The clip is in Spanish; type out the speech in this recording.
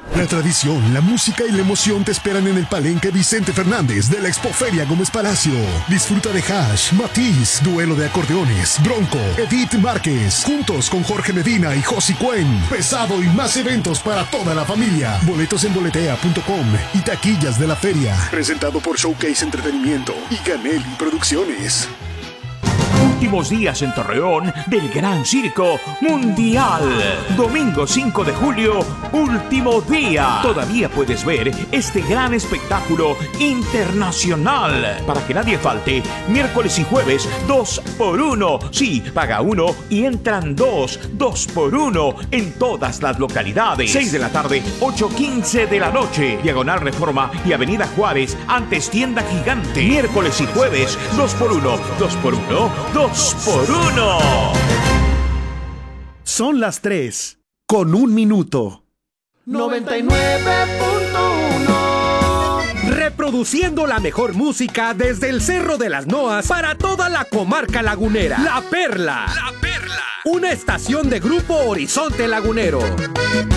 La tradición, la música y la emoción te esperan en el Palenque Vicente Fernández de la Expoferia Gómez Palacio. Disfruta de Hash, Matiz, Duelo de Acordeones, Bronco, Edith Márquez, juntos con Jorge Medina y Josi Cuen. Pesado y más eventos para toda la familia. Boletos en boletea.com y taquillas de la feria. Presentado por Showcase Entretenimiento y Ganelli Producciones. Últimos días en Torreón del Gran Circo Mundial. Domingo 5 de julio, último día. Todavía puedes ver este gran espectáculo internacional. Para que nadie falte, miércoles y jueves 2x1. Sí, paga uno y entran dos 2x1 en todas las localidades. 6 de la tarde, 8:15 de la noche. Diagonal Reforma y Avenida Juárez, antes Tienda Gigante. Miércoles y jueves 2x1, 2x1, 2x1. Son las 3, con 1 minuto. 99.1. Reproduciendo la mejor música desde el Cerro de las Noas para toda la comarca lagunera. La Perla. La Perla. Una estación de Grupo Horizonte Lagunero.